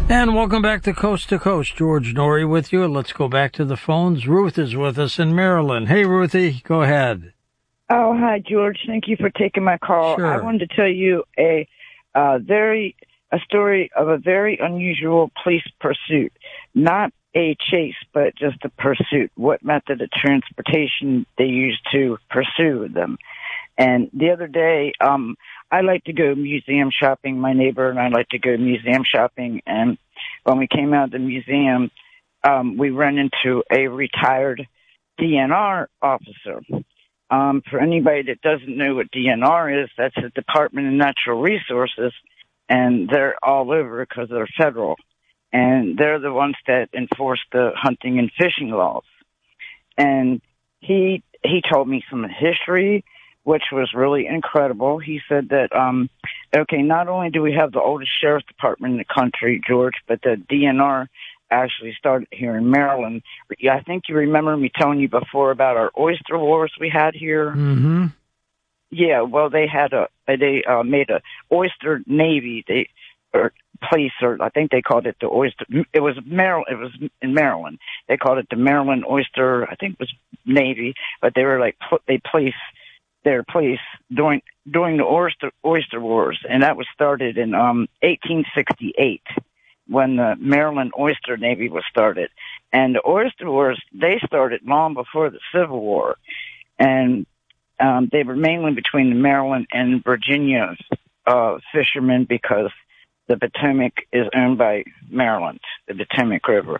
And welcome back to Coast. George Norrie with you. Let's go back to the phones. Ruth is with us in Maryland. Hey, Ruthie, go ahead. Oh, hi, George. Thank you for taking my call. Sure. I wanted to tell you a story of a very unusual police pursuit. Not a chase, but just a pursuit. What method of transportation they used to pursue them. And the other day, I like to go museum shopping. My neighbor and I like to go museum shopping. And when we came out of the museum, we ran into a retired DNR officer. For anybody that doesn't know what DNR is, that's the Department of Natural Resources, and they're all over because they're federal. And they're the ones that enforce the hunting and fishing laws. And he told me some history, which was really incredible. He said that, okay, not only do we have the oldest sheriff's department in the country, George, but the DNR actually started here in Maryland. I think you remember me telling you before about our oyster wars we had here. Mm-hmm. Yeah, well, they made a oyster navy. I think they called it the oyster. It was Maryland. It was in Maryland. They called it the Maryland Oyster. I think it was Navy, but they were like they placed their place during the oyster wars, and that was started in 1868 when the Maryland Oyster Navy was started. And the oyster wars, they started long before the Civil War, and they were mainly between the Maryland and Virginia fishermen because the Potomac is owned by Maryland, the Potomac River.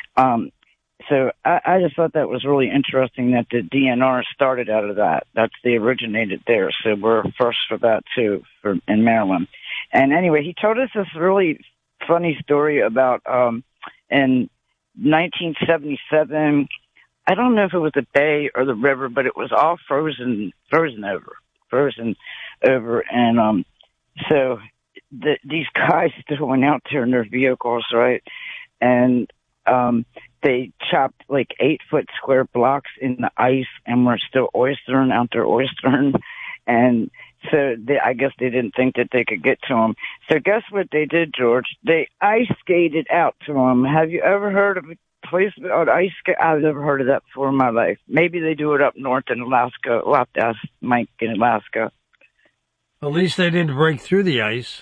So I just thought that was really interesting that the DNR started out of that. They originated there. So we're first for that too, in Maryland. And anyway, he told us this really funny story about, in 1977, I don't know if it was the bay or the river, but it was all frozen over. And, so these guys still went out there in their vehicles, right? And, they chopped like 8-foot square blocks in the ice and were still out there oystering. And so I guess they didn't think that they could get to them. So guess what they did, George? They ice skated out to them. Have you ever heard of a place called ice skate? I've never heard of that before in my life. Maybe they do it up north in Alaska. We'll have to ask Mike in Alaska. At least they didn't break through the ice.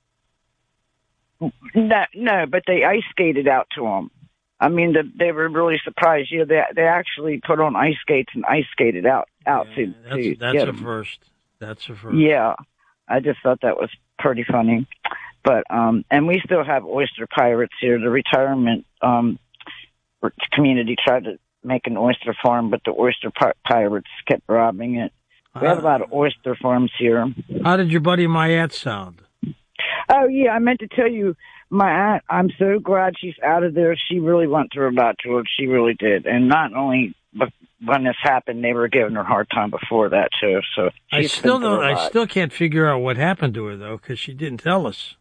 No, but they ice skated out to them. I mean, they were really surprised. You know, they actually put on ice skates and ice skated out to that's a first. That's a first. Yeah, I just thought that was pretty funny. But and we still have oyster pirates here. The retirement community tried to make an oyster farm, but the oyster pirates kept robbing it. We have a lot of oyster farms here. How did your buddy Mayette sound? Oh, yeah, I meant to tell you, my aunt, I'm so glad she's out of there. She really went through a lot, George. She really did. And not only when this happened, they were giving her a hard time before that, too. So I still can't figure out what happened to her, though, because she didn't tell us.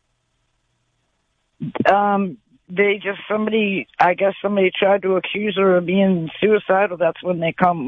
Somebody tried to accuse her of being suicidal. That's when they come,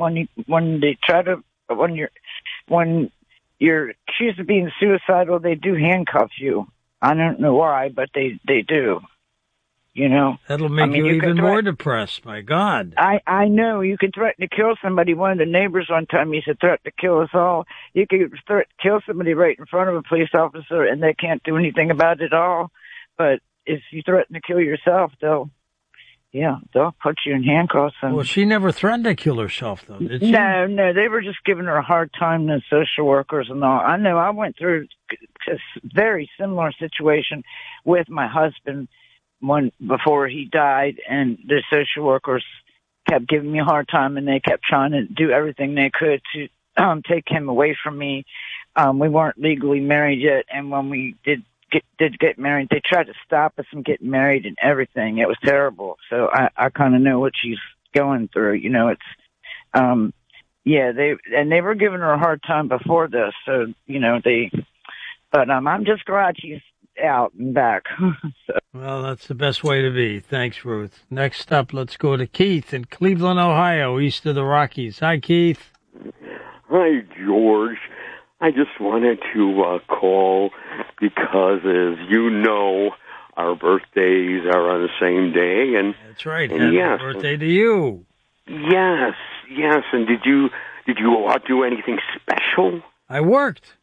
when you're accused of being suicidal, they do handcuff you. I don't know why, but they do. You know, that'll make you even more depressed. My God, I know. You can threaten to kill somebody. One of the neighbors one time, he said, "Threaten to kill us all." You could kill somebody right in front of a police officer, and they can't do anything about it at all. But if you threaten to kill yourself, they'll put you in handcuffs. Well, she never threatened to kill herself, though, did she? No, they were just giving her a hard time, the social workers and all. I know I went through a very similar situation with my husband before he died, and the social workers kept giving me a hard time, and they kept trying to do everything they could to take him away from me. We weren't legally married yet, and when we did get married, they tried to stop us from getting married and everything. It was terrible. So I kind of know what she's going through. You know, it's, they were giving her a hard time before this. So, you know, but I'm just glad she's out and back. So. Well, that's the best way to be. Thanks, Ruth. Next up, let's go to Keith in Cleveland, Ohio, east of the Rockies. Hi, Keith. Hi, George. I just wanted to call because, as you know, our birthdays are on the same day, and that's right. Happy birthday to you. Yes. And did you go out do anything special? I worked.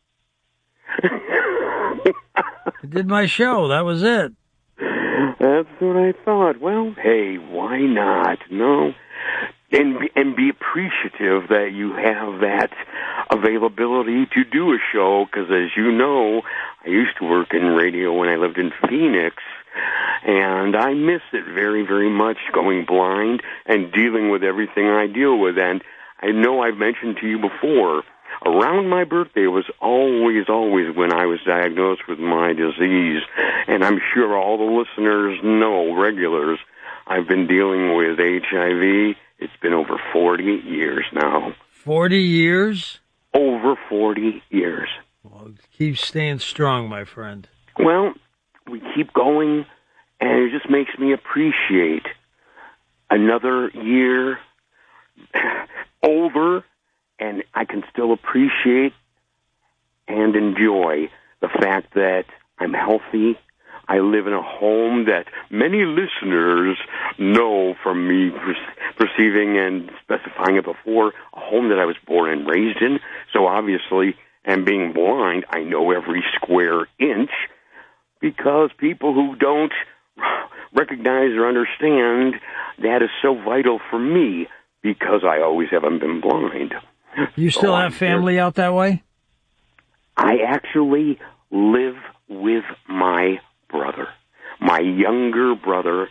I did my show. That was it. That's what I thought. Well, hey, why not? No. And be appreciative that you have that availability to do a show, because as you know, I used to work in radio when I lived in Phoenix, and I miss it very, very much, going blind and dealing with everything I deal with. And I know I've mentioned to you before, around my birthday was always when I was diagnosed with my disease, and I'm sure all the listeners know, regulars, I've been dealing with HIV. It's been over 40 years now. 40 years? Over 40 years. Well, keep staying strong, my friend. Well, we keep going, and it just makes me appreciate another year over, and I can still appreciate and enjoy the fact that I'm healthy. I live in a home that many listeners know from me perceiving and specifying it before, a home that I was born and raised in. So obviously, and being blind, I know every square inch, because people who don't recognize or understand that is so vital for me, because I always haven't been blind. You still have family out that way? I actually live with my brother, my younger brother,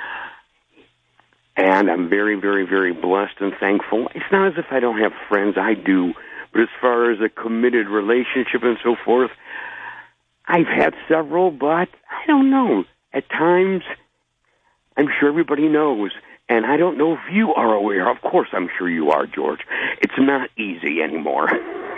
and I'm very, very, very blessed and thankful. It's not as if I don't have friends. I do. But as far as a committed relationship and so forth, I've had several, but I don't know. At times, I'm sure everybody knows, and I don't know if you are aware. Of course, I'm sure you are, George. It's not easy anymore.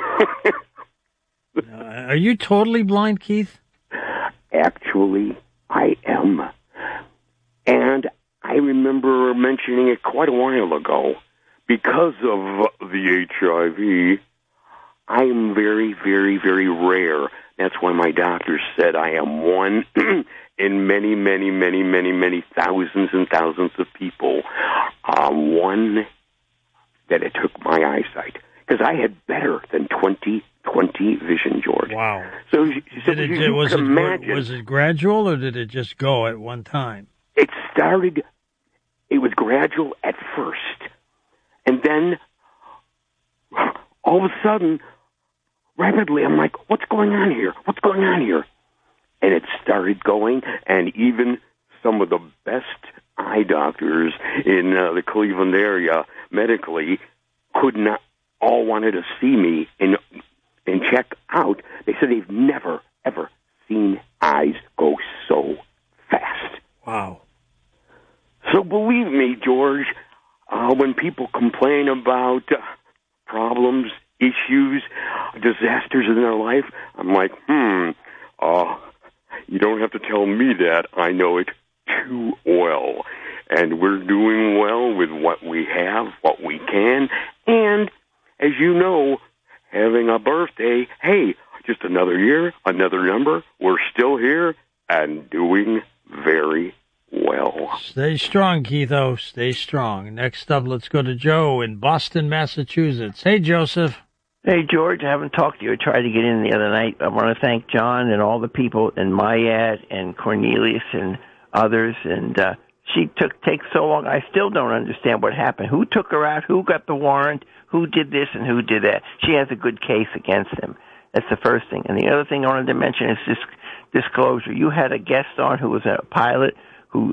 Are you totally blind, Keith? Actually, I am. And I remember mentioning it quite a while ago. Because of the HIV, I am very, very, very rare. That's why my doctor said I am one in many, many, many, many, many thousands and thousands of people. One that it took my eyesight. Because I had better than 20/20 vision, George. Wow. So was it gradual, or did it just go at one time? It was gradual at first. And then, all of a sudden, rapidly, I'm like, what's going on here? What's going on here? And it started going, and even some of the best eye doctors in the Cleveland area, medically, all wanted to see me and check out. They said they've never, ever seen eyes go so fast. Wow. So believe me, George, when people complain about problems, issues, disasters in their life, I'm like, you don't have to tell me that. I know it too well. And we're doing well with what we have, what we can, and as you know, having a birthday, hey, just another year, another number, we're still here and doing very well. Stay strong, Keitho. Stay strong. Next up, let's go to Joe in Boston, Massachusetts. Hey, Joseph. Hey, George. I haven't talked to you. I tried to get in the other night. I want to thank John and all the people in Mayad and Cornelius and others. And she takes so long. I still don't understand what happened. Who took her out? Who got the warrant? Who did this and who did that? She has a good case against him. That's the first thing. And the other thing I wanted to mention is this disclosure. You had a guest on who was a pilot who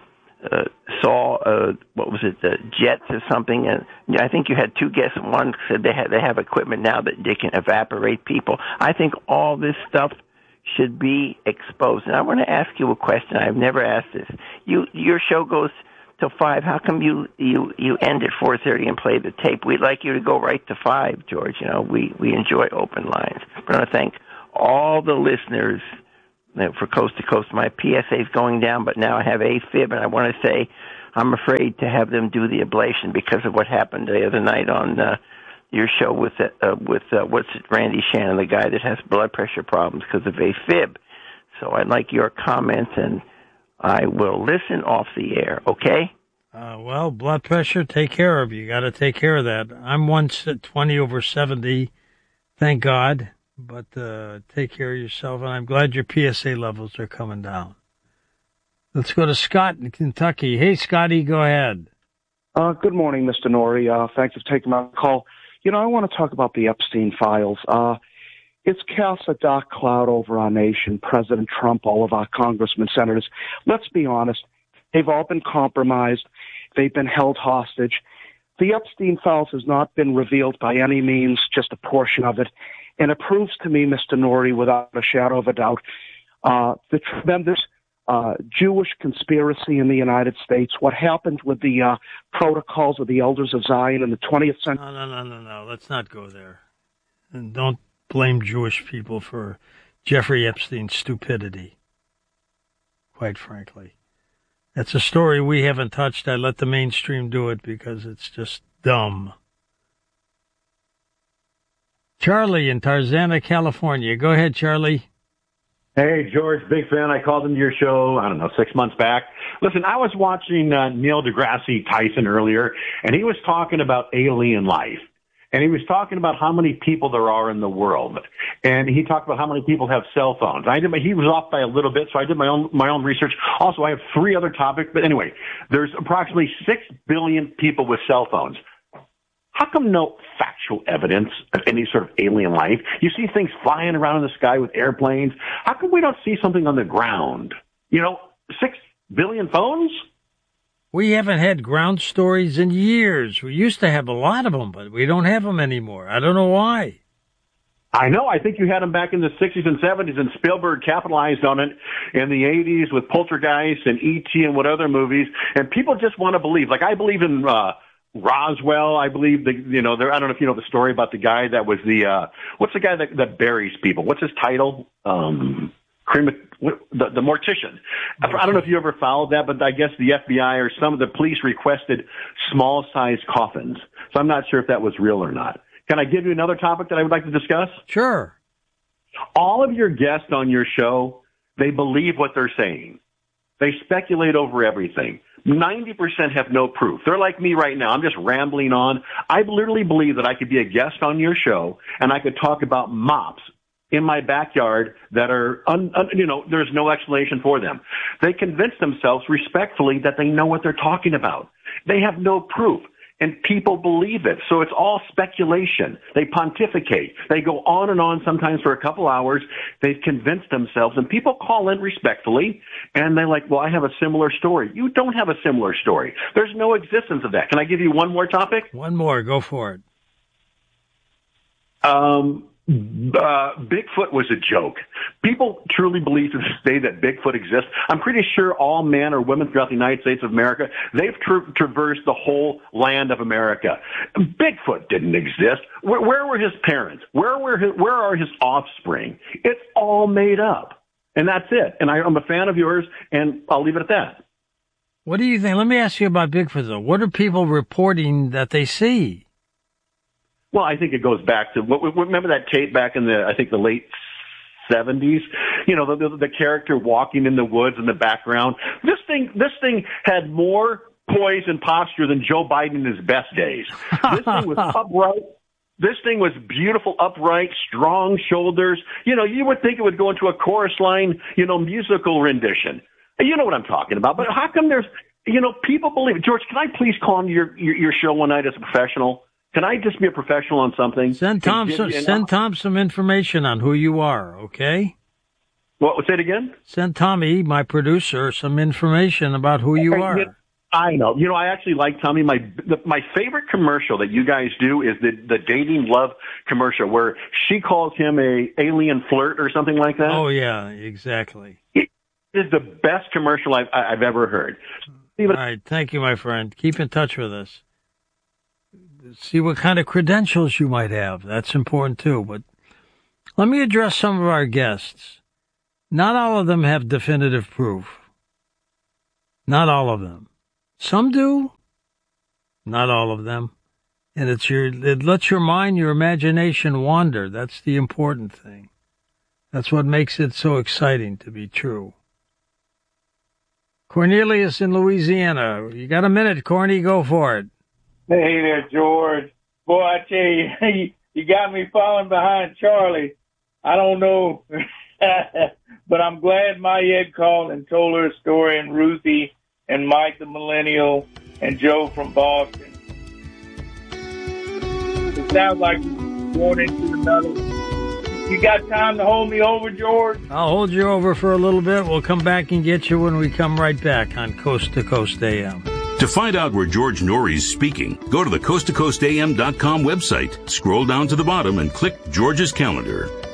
saw what was it, the jets or something, and I think you had two guests. One said they have equipment now that they can evaporate people. I think all this stuff should be exposed. And I want to ask you a question. I've never asked this. Your show goes till 5. How come you end at 4:30 and play the tape? We'd like you to go right to 5, George. You know, we enjoy open lines. But I want to thank all the listeners for Coast to Coast. My PSA is going down, but now I have AFib, and I want to say I'm afraid to have them do the ablation because of what happened the other night on your show with Randy Shannon, the guy that has blood pressure problems because of AFib. So I'd like your comments and I will listen off the air, okay? Well, blood pressure, take care of you. You got to take care of that. I'm 120/70, thank God. But take care of yourself, and I'm glad your PSA levels are coming down. Let's go to Scott in Kentucky. Hey, Scotty, go ahead. Good morning, Mr. Norrie. Thanks for taking my call. I want to talk about the Epstein files. It's cast a dark cloud over our nation, President Trump, all of our congressmen, senators. Let's be honest. They've all been compromised. They've been held hostage. The Epstein files has not been revealed by any means, just a portion of it. And it proves to me, Mr. Norrie, without a shadow of a doubt, the tremendous Jewish conspiracy in the United States, what happened with the protocols of the Elders of Zion in the 20th century. No. Let's not go there. And don't blame Jewish people for Jeffrey Epstein's stupidity, quite frankly. That's a story we haven't touched. I let the mainstream do it because it's just dumb. Charlie in Tarzana, California. Go ahead, Charlie. Hey, George, big fan. I called into your show, 6 months back. Listen, I was watching Neil deGrasse Tyson earlier, and he was talking about alien life. And he was talking about how many people there are in the world. And he talked about how many people have cell phones. He was off by a little bit, so I did my own research. Also, I have 3 other topics. But anyway, there's approximately 6 billion people with cell phones. How come no factual evidence of any sort of alien life? You see things flying around in the sky with airplanes. How come we don't see something on the ground? 6 billion phones? We haven't had ground stories in years. We used to have a lot of them, but we don't have them anymore. I don't know why. I know. I think you had them back in the 60s and 70s, and Spielberg capitalized on it in the 80s with Poltergeist and E.T. and what other movies. And people just want to believe. Like, I believe in Roswell. I believe I don't know if you know the story about the guy that was what's the guy that buries people? What's his title? The mortician. I don't know if you ever followed that, but I guess the FBI or some of the police requested small-sized coffins. So I'm not sure if that was real or not. Can I give you another topic that I would like to discuss? Sure. All of your guests on your show, they believe what they're saying. They speculate over everything. 90% have no proof. They're like me right now. I'm just rambling on. I literally believe that I could be a guest on your show and I could talk about mops in my backyard that are, there's no explanation for them. They convince themselves respectfully that they know what they're talking about. They have no proof, and people believe it. So it's all speculation. They pontificate. They go on and on, sometimes for a couple hours. They've convinced themselves, and people call in respectfully, and they're like, well, I have a similar story. You don't have a similar story. There's no existence of that. Can I give you one more topic? One more. Go for it. Bigfoot was a joke. People truly believe to this day that Bigfoot exists. I'm pretty sure all men or women throughout the United States of America, they've traversed the whole land of America. Bigfoot didn't exist. Where were his parents? Where are his offspring? It's all made up. And that's it. And I'm a fan of yours, and I'll leave it at that. What do you think? Let me ask you about Bigfoot, though. What are people reporting that they see? Well, I think it goes back to remember that tape back in the late 70s. The character walking in the woods in the background. This thing had more poise and posture than Joe Biden in his best days. This thing was upright. This thing was beautiful, upright, strong shoulders. You would think it would go into a chorus line, musical rendition. You know what I'm talking about. But how come there's, people believe it? George, can I please call into your show one night as a professional? Can I just be a professional on something? Send Tom some information on who you are, okay? What? Say it again? Send Tommy, my producer, some information about who you are. I know. I actually like Tommy. My favorite commercial that you guys do is the dating love commercial where she calls him a alien flirt or something like that. Oh, yeah, exactly. It is the best commercial I've ever heard. All right. Thank you, my friend. Keep in touch with us. See what kind of credentials you might have. That's important, too. But let me address some of our guests. Not all of them have definitive proof. Not all of them. Some do. Not all of them. And it lets your mind, your imagination wander. That's the important thing. That's what makes it so exciting to be true. Cornelius in Louisiana. You got a minute, Corny. Go for it. Hey there, George. Boy, I tell you, you got me falling behind Charlie. I don't know, but I'm glad Mayed called and told her story, and Ruthie and Mike the Millennial and Joe from Boston. It sounds like you're going into another. You got time to hold me over, George? I'll hold you over for a little bit. We'll come back and get you when we come right back on Coast to Coast AM. To find out where George Norrie's speaking, go to the coasttocoastam.com website, scroll down to the bottom, and click George's calendar.